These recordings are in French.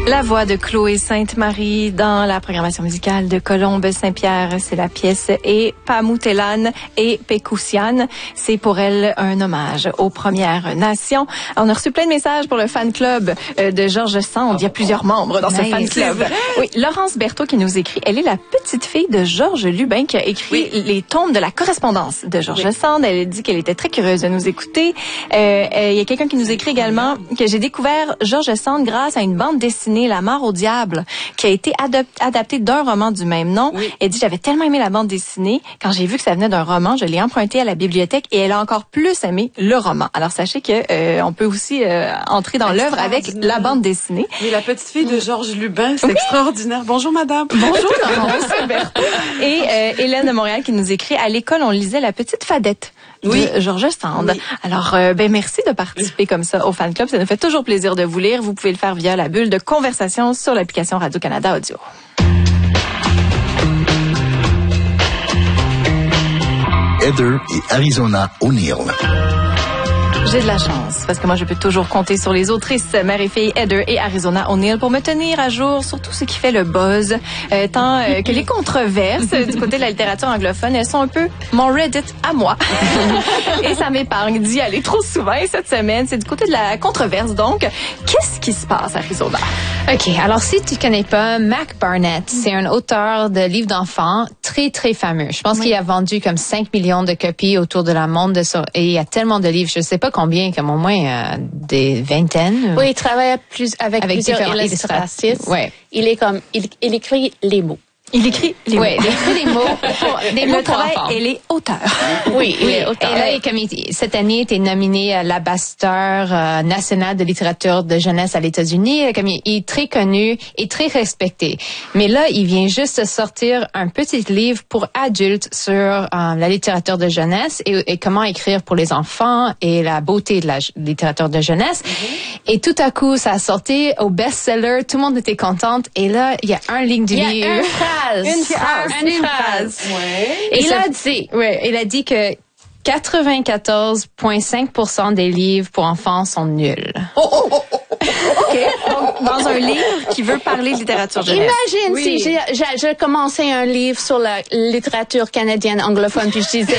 La voix de Chloé Sainte-Marie dans la programmation musicale de Colombe Saint-Pierre. C'est la pièce Et Pamoutelane et Pécoussiane. C'est pour elle un hommage aux Premières Nations. On a reçu plein de messages pour le fan club de Georges Sand. Il y a plusieurs membres dans ce fan club. Oui, Laurence Berthaud qui nous écrit. Elle est la petite fille de Georges Lubin qui a écrit les tomes de la correspondance de Georges Sand. Elle a dit qu'elle était très curieuse de nous écouter. Il y a quelqu'un qui nous écrit également que j'ai découvert Georges Sand grâce à une bande dessinée La mort au diable, qui a été adaptée d'un roman du même nom. Elle dit, j'avais tellement aimé la bande dessinée, quand j'ai vu que ça venait d'un roman, je l'ai emprunté à la bibliothèque et elle a encore plus aimé le roman. Alors sachez que on peut aussi entrer dans l'œuvre avec la bande dessinée. Mais la petite fille de Georges Lubin, c'est extraordinaire. Bonjour madame. Bonjour Laurence. Et Hélène de Montréal qui nous écrit, à l'école on lisait La petite fadette de Georges Sand. Oui. Alors, merci de participer comme ça au fan club. Ça nous fait toujours plaisir de vous lire. Vous pouvez le faire via la bulle de conversation sur l'application Radio-Canada Audio. Heather et Arizona O'Neill. J'ai de la chance, parce que moi, je peux toujours compter sur les autrices, mère et fille Heather et Arizona O'Neill, pour me tenir à jour sur tout ce qui fait le buzz, tant que les controverses du côté de la littérature anglophone, elles sont un peu mon Reddit à moi. Et ça m'épargne d'y aller trop souvent. Et cette semaine, c'est du côté de la controverse. Donc, qu'est-ce qui se passe, Arizona? OK. Alors, si tu connais pas Mac Barnett, c'est un auteur de livres d'enfants très, très fameux. Je pense qu'il a vendu comme 5 millions de copies autour de la monde et il y a tellement de livres. Je sais pas combien, comme au moins des vingtaines. Oui, il travaille avec plusieurs illustratrices. Ouais. Il écrit les mots. Il écrit les mots. Oui, il écrit des mots. Des mots pour enfants. Et les auteurs. Oui, il est auteur. Et là, cette année, il était nominé à l'ambassadeur national de littérature de jeunesse à l'États-Unis. Comme il est très connu et très respecté. Mais là, il vient juste de sortir un petit livre pour adultes sur la littérature de jeunesse et comment écrire pour les enfants et la beauté de la littérature de jeunesse. Et tout à coup, ça a sorti au best-seller. Tout le monde était contente. Et là, il y a une ligne du livre. Une phrase. Ouais. Et il a dit que 94,5% des livres pour enfants sont nuls. OK. Donc, dans un livre qui veut parler de littérature jeunesse. Imagine si j'ai commencé un livre sur la littérature canadienne anglophone, puis je disais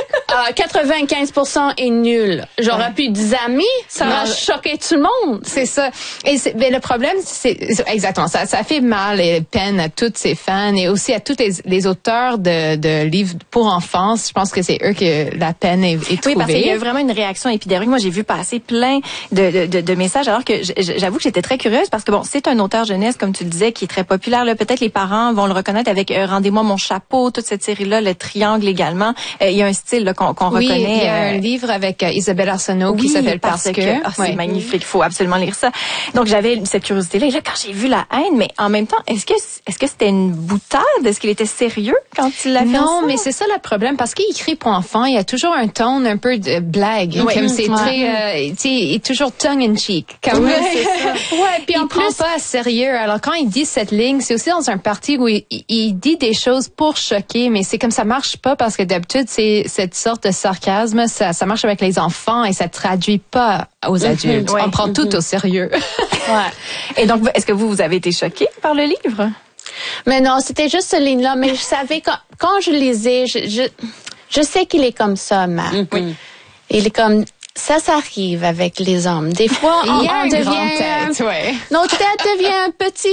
95% est nul. J'aurais pu dire amis, ça va choquer tout le monde. C'est ça. Mais le problème, c'est exactement ça. Ça fait mal et peine à tous ses fans et aussi à tous les auteurs de livres pour enfants. Je pense que c'est eux que la peine est trouvée. Oui, parce qu'il y a vraiment une réaction épidermique. Moi, j'ai vu passer plein de messages, alors que j'avoue que j'étais très curieuse parce que bon, c'est un auteur jeunesse, comme tu le disais, qui est très populaire. Là, peut-être les parents vont le reconnaître avec Rendez-moi mon chapeau, toute cette série-là, Le Triangle également. Il y a un style là, qu'on reconnaît. Il y a un livre avec Isabelle Arsenault qui s'appelle Parce que. C'est magnifique, il faut absolument lire ça. Donc j'avais cette curiosité-là. Et là, quand j'ai vu la haine, mais en même temps, est-ce que c'était une boutade? Est-ce qu'il était sérieux quand il l'a fait? Non, mais c'est ça le problème, parce qu'il écrit pour enfants, il y a toujours un ton un peu de blague. Comme c'est très, il est toujours tongue in cheek. Comme c'est ça. Ouais, puis il prend pas à sérieux. Alors quand il dit cette ligne, c'est aussi dans un parti où il dit des choses pour choquer, mais c'est comme ça marche pas parce que d'habitude c'est cette sorte de sarcasme, ça marche avec les enfants et ça traduit pas aux adultes. On prend tout au sérieux. Et donc, est-ce que vous avez été choqué par le livre? Mais non, c'était juste cette ligne-là. Mais je savais quand je lisais, je sais qu'il est comme ça, Mac. Il est comme ça arrive avec les hommes. Des fois, il y a une grande tête, nos têtes deviennent petites.